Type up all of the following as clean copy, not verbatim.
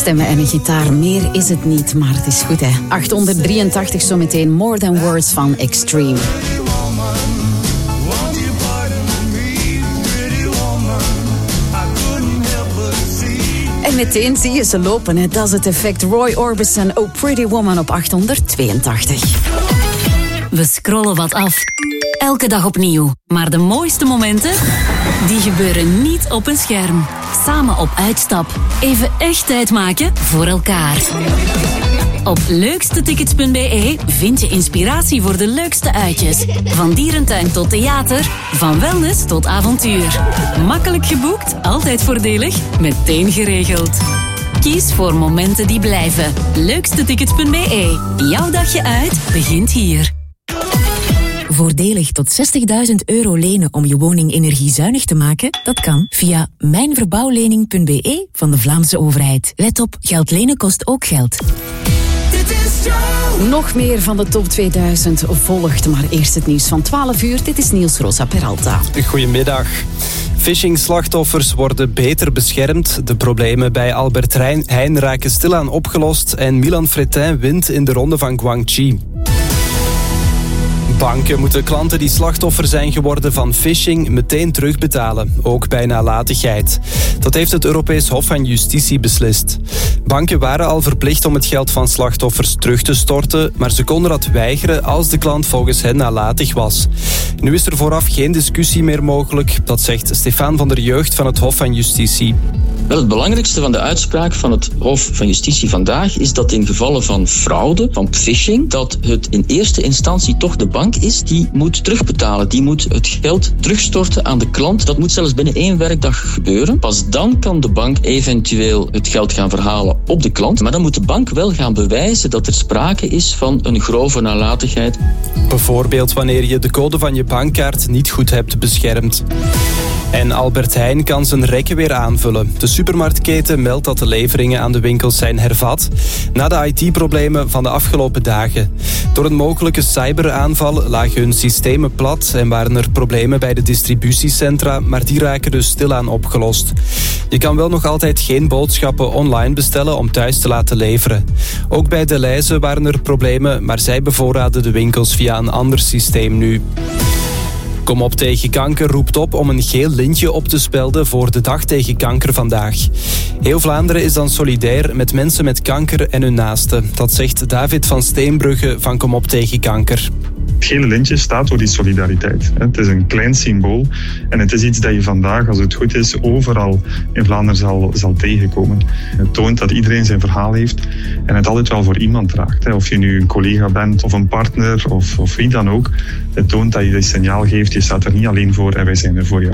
Stemmen en een gitaar, meer is het niet, maar het is goed hè. 883 zometeen, More Than Words van Extreme. En meteen zie je ze lopen, hè. Dat is het effect. Roy Orbison, Oh Pretty Woman op 882. We scrollen wat af. Elke dag opnieuw. Maar de mooiste momenten, die gebeuren niet op een scherm. Samen op uitstap. Even echt tijd maken voor elkaar. Op leukstetickets.be vind je inspiratie voor de leukste uitjes. Van dierentuin tot theater, van wellness tot avontuur. Makkelijk geboekt, altijd voordelig, meteen geregeld. Kies voor momenten die blijven. Leukstetickets.be. Jouw dagje uit begint hier. Voordelig tot €60.000 lenen om je woning energiezuinig te maken? Dat kan via mijnverbouwlening.be van de Vlaamse overheid. Let op, geld lenen kost ook geld. Nog meer van de top 2000 volgt, maar eerst het nieuws van 12 uur. Dit is Niels Rosa Peralta. Goedemiddag. Phishing-slachtoffers worden beter beschermd. De problemen bij Albert Heijn raken stilaan opgelost en Milan Fretin wint in de ronde van Guangxi. Banken moeten klanten die slachtoffer zijn geworden van phishing meteen terugbetalen, ook bij nalatigheid. Dat heeft het Europees Hof van Justitie beslist. Banken waren al verplicht om het geld van slachtoffers terug te storten, maar ze konden dat weigeren als de klant volgens hen nalatig was. Nu is er vooraf geen discussie meer mogelijk, dat zegt Stefan van der Jeugd van het Hof van Justitie. Wel, het belangrijkste van de uitspraak van het Hof van Justitie vandaag is dat in gevallen van fraude, van phishing, dat het in eerste instantie toch de bank is die moet terugbetalen. Die moet het geld terugstorten aan de klant. Dat moet zelfs binnen 1 werkdag gebeuren. Pas dan kan de bank eventueel het geld gaan verhalen op de klant. Maar dan moet de bank wel gaan bewijzen dat er sprake is van een grove nalatigheid. Bijvoorbeeld wanneer je de code van je bankkaart niet goed hebt beschermd. En Albert Heijn kan zijn rekken weer aanvullen. De supermarktketen meldt dat de leveringen aan de winkels zijn hervat na de IT-problemen van de afgelopen dagen. Door een mogelijke cyberaanval lagen hun systemen plat en waren er problemen bij de distributiecentra, maar die raken dus stilaan opgelost. Je kan wel nog altijd geen boodschappen online bestellen om thuis te laten leveren. Ook bij Delhaize waren er problemen, maar zij bevoorraden de winkels via een ander systeem nu. Kom op tegen kanker roept op om een geel lintje op te spelden voor de dag tegen kanker vandaag. Heel Vlaanderen is dan solidair met mensen met kanker en hun naasten. Dat zegt David van Steenbrugge van Kom op tegen kanker. Het gele lintje staat voor die solidariteit. Het is een klein symbool en het is iets dat je vandaag, als het goed is, overal in Vlaanderen zal tegenkomen. Het toont dat iedereen zijn verhaal heeft en het altijd wel voor iemand draagt. Of je nu een collega bent of een partner of wie dan ook. Het toont dat je dit signaal geeft, je staat er niet alleen voor en wij zijn er voor jou.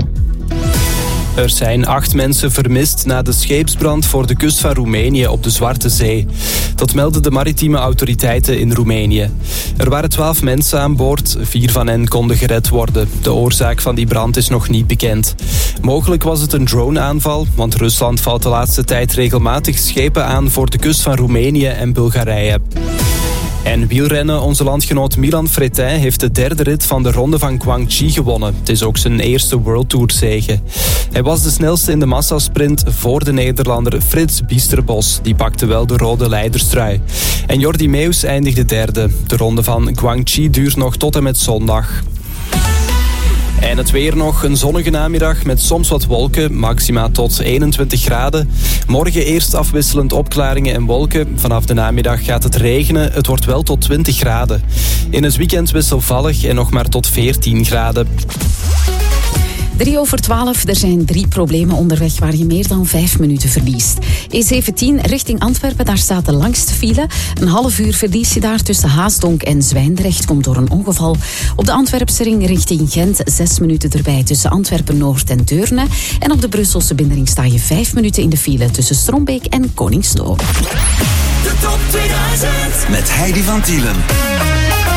Er zijn 8 mensen vermist na de scheepsbrand voor de kust van Roemenië op de Zwarte Zee. Dat melden de maritieme autoriteiten in Roemenië. Er waren 12 mensen aan boord, 4 van hen konden gered worden. De oorzaak van die brand is nog niet bekend. Mogelijk was het een droneaanval, want Rusland valt de laatste tijd regelmatig schepen aan voor de kust van Roemenië en Bulgarije. En wielrennen, onze landgenoot Milan Fretin heeft de 3e rit van de ronde van Guangxi gewonnen. Het is ook zijn eerste World Tour zege. Hij was de snelste in de massasprint voor de Nederlander Frits Biesterbos. Die pakte wel de rode leiderstrui. En Jordi Meeus eindigde 3e. De ronde van Guangxi duurt nog tot en met zondag. En het weer nog, een zonnige namiddag met soms wat wolken, maxima tot 21 graden. Morgen eerst afwisselend opklaringen en wolken. Vanaf de namiddag gaat het regenen, het wordt wel tot 20 graden. In het weekend wisselvallig en nog maar tot 14 graden. 3:03, er zijn 3 problemen onderweg waar je meer dan 5 minuten verliest. E17 richting Antwerpen, daar staat de langste file. Een half uur verlies je daar tussen Haasdonk en Zwijndrecht, komt door een ongeval. Op de Antwerpse ring richting Gent 6 minuten erbij tussen Antwerpen-Noord en Deurne. En op de Brusselse binnenring sta je 5 minuten in de file tussen Strombeek en Koningsloo. De top 2000 met Heidi van Tielen.